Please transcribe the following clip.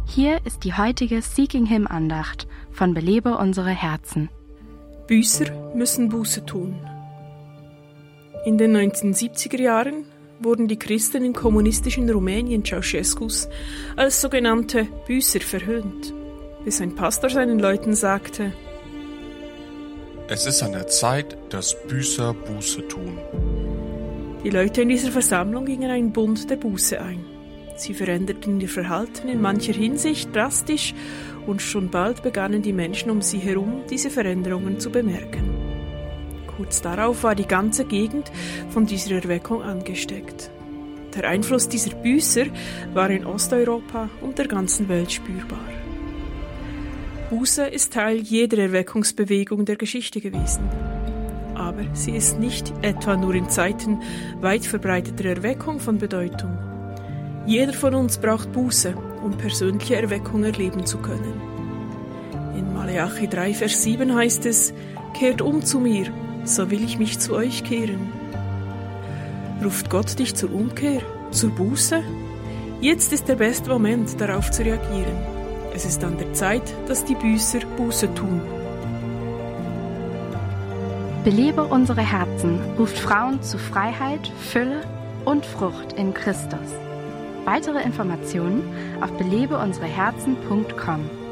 Hier ist die heutige Seeking Him Andacht von Belebe unsere Herzen. Büßer müssen Buße tun. In den 1970er Jahren wurden die Christen im kommunistischen Rumänien Ceausescus als sogenannte Büßer verhöhnt, bis ein Pastor seinen Leuten sagte: Es ist an der Zeit, dass Büßer Buße tun. Die Leute in dieser Versammlung gingen einen Bund der Buße ein. Sie veränderten ihr Verhalten in mancher Hinsicht drastisch und schon bald begannen die Menschen um sie herum, diese Veränderungen zu bemerken. Kurz darauf war die ganze Gegend von dieser Erweckung angesteckt. Der Einfluss dieser Büßer war in Osteuropa und der ganzen Welt spürbar. Buße ist Teil jeder Erweckungsbewegung der Geschichte gewesen. Aber sie ist nicht etwa nur in Zeiten weit verbreiteter Erweckung von Bedeutung. Jeder von uns braucht Buße, um persönliche Erweckung erleben zu können. In Maleachi 3, Vers 7 heißt es: Kehrt um zu mir, so will ich mich zu euch kehren. Ruft Gott dich zur Umkehr, zur Buße? Jetzt ist der beste Moment, darauf zu reagieren. Es ist an der Zeit, dass die Büßer Buße tun. Belebe unsere Herzen ruft Frauen zu Freiheit, Fülle und Frucht in Christus. Weitere Informationen auf belebeunsereherzen.com.